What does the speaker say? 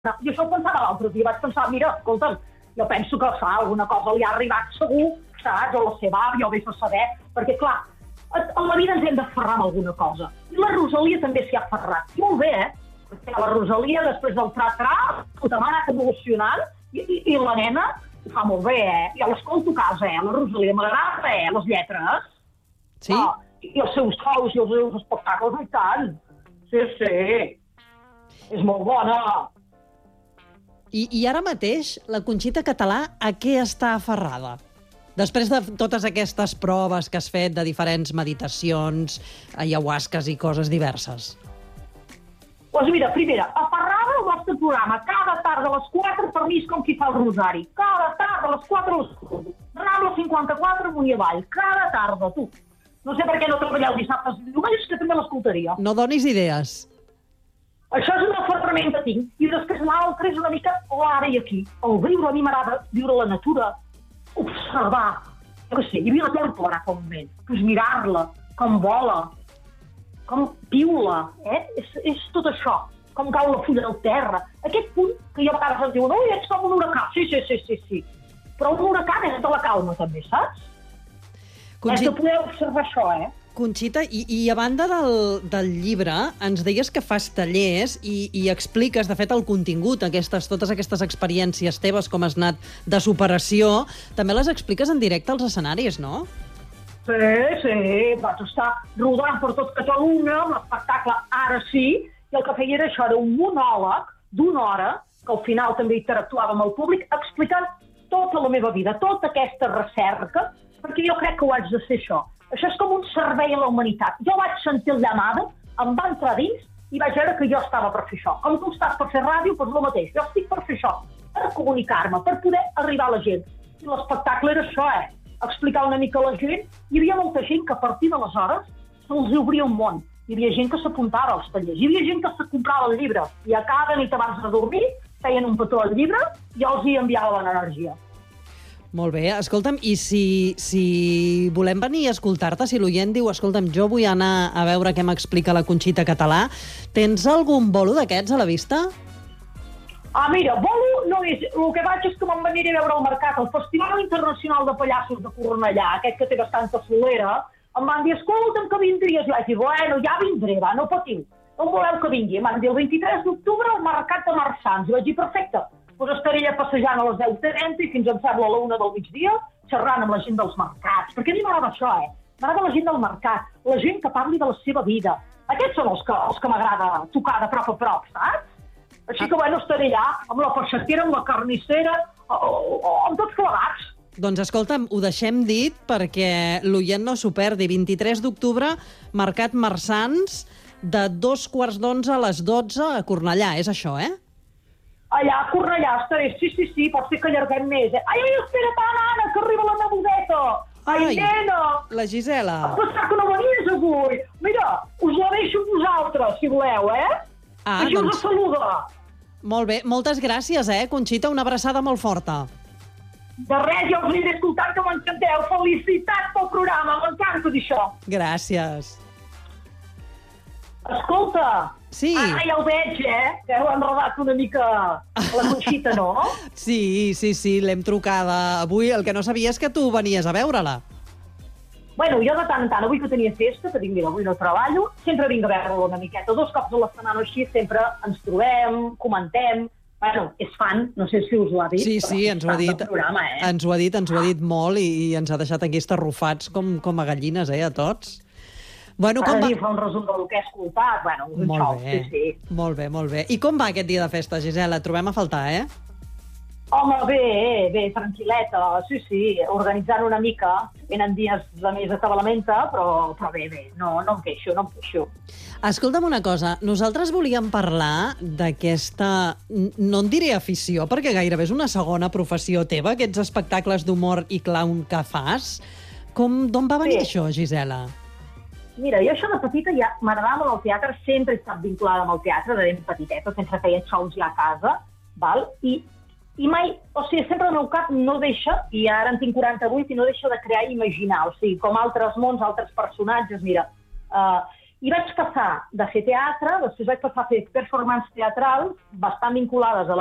Jo això ho pensava l'altre dia, vaig pensar, mira, escolta'm, jo penso que alguna cosa li ha arribat segur, saps? O la seva àvia, o vés a saber, perquè clar, a la vida ens hem d'aferrar amb alguna cosa. I la Rosalia també s'hi ha aferrat. I molt bé, Perquè la Rosalia, després del tra-tra, m'ha anat evolucionant, i la nena ho fa molt bé, Jo l'escolto a casa, La Rosalia m'agrada, les lletres. Sí? I els seus shows i els seus espectacles, i tant. Sí. És molt bona. I ara mateix, la Conxita Català, a què està aferrada? Després de totes aquestes proves que has fet de diferents meditacions, ayahuasques i coses diverses. Doncs mira, primera, aferrada al vostre programa. Cada tarda a les 4 per mi és com qui fa el rosari. Cada tarda a les 4 a les... Rambla 54, amunt i avall. Cada tarda, tu. No sé per què no treballeu dissabtes i diumenges, que també l'escoltaria. No donis idees. Això és un aferrament que tinc. I després l'altre és una mica l'ara i aquí. El viure, a mi m'agrada viure la natura, observar. Jo què sé, hi havia la tórtora fa un moment. Pues mirar-la, com vola, com piula, És tot això. Com cau la fulla del terra. Aquest punt que jo a vegades em diuen, ets com un huracà. Sí. Però un huracà és de la calma, també, saps? És que podeu observar això, Conxita, i a banda del llibre, ens deies que fas tallers i expliques, de fet, el contingut, totes aquestes experiències teves, com has anat de superació, també les expliques en directe als escenaris, no? Sí, vaig estar rodant per tot Catalunya amb l'espectacle Ara sí, i el que feia era això, era un monòleg d'una hora, que al final també interactuava amb el públic, explicant tota la meva vida, tota aquesta recerca, perquè jo crec que ho haig de ser això. Això és com un servei a la humanitat. Jo vaig sentir el llamada, em va entrar dins i vaig veure que jo estava per fer això. Com tu estàs per fer ràdio, doncs el mateix. Jo estic per fer això, per comunicar-me, per poder arribar a la gent. I l'espectacle era això, explicar una mica a la gent. Hi havia molta gent que a partir d'aleshores se'ls obria un món. Hi havia gent que s'apuntava als tallers, hi havia gent que se comprava el llibre i a cada nit abans de dormir feien un petó al llibre i els hi enviava l'energia. Molt bé, escolta'm, i si volem venir a escoltar-te, si l'oient diu, escolta'm, jo vull anar a veure què m'explica la Conxita Català, tens algun bolo d'aquests a la vista? Mira, bolo no és... El que vaig és que me'n veniré a veure al mercat. El Festival Internacional de Pallassos de Cornellà, aquest que té bastanta solera, em van dir, escolta'm, que vindries. I vaig dir, bueno, ja vindré, va, no patiu. On voleu que vingui? Em van dir, el 23 d'octubre al Mercat de Marsans. I vaig dir, perfecte. Doncs estaré allà passejant a les 10:30 i fins em sembla a la 1 del migdia, xerrant amb la gent dels mercats. Perquè a mi m'agrada això, M'agrada la gent del mercat, la gent que parli de la seva vida. Aquests són els que m'agrada tocar de prop a prop, saps? Així que, bueno, estaré allà amb la peixatera, amb la carnissera, o amb tots plegats. Doncs escolta'm, ho deixem dit perquè l'oient no s'ho perdi. 23 d'octubre, Mercat Marsans, de 2:45 a les 12 a Cornellà. És això, Allà a Cornellà estaré, sí, pot ser que allarguem més. Ai, espera't, Anna, que arriba la nebudeta! Ai, nena! La Gisela! Em pensava que no venies avui. Mira, us la deixo amb vosaltres, si voleu, Així us saluda. Molt bé, moltes gràcies, Conxita, una abraçada molt forta. De res, jo us aniré escoltant, que m'encanteu. Felicitats pel programa, m'encanta dir això. Gràcies. Escolta, sí. Ara ja ho veig, que heu enredat una mica la Conxita, no? Sí, l'hem trucada avui. El que no sabia és que tu venies a veure-la. Bueno, jo de tant en tant, avui que tenia festa, que dic, mira, avui no treballo, sempre vinc a veure-la una miqueta. 2 cops a la setmana així, sempre ens trobem, comentem. Bueno, és fan, no sé si us ho ha dit. Sí, ens ho ha dit. Programa, Ens ho ha dit molt i ens ha deixat aquí estarrufats com a gallines, a tots. Bueno, Cada dia fa un resum del que he escoltat. Bueno, un xou, sí. Molt bé. I com va aquest dia de festa, Gisela? Et trobem a faltar, Home, bé, tranquil·leta, sí, organitzant una mica. Venen dies de més atabalamenta, però bé, no em queixo. Escolta'm una cosa, nosaltres volíem parlar d'aquesta, no en diré afició, perquè gairebé és una segona professió teva, aquests espectacles d'humor i clown que fas. D'on va venir això, Gisela? Mira, jo això de petita ja m'agradava molt el teatre, sempre he estat vinculada amb el teatre, de ben petiteta, sempre feia shows ja a casa, val? I mai, o sigui, sempre el meu cap no deixa, i ara en tinc 48, i no deixa de crear i imaginar, o sigui, com altres mons, altres personatges, mira, I vaig passar de fer teatre, després vaig passar a fer performances teatrals bastant vinculades a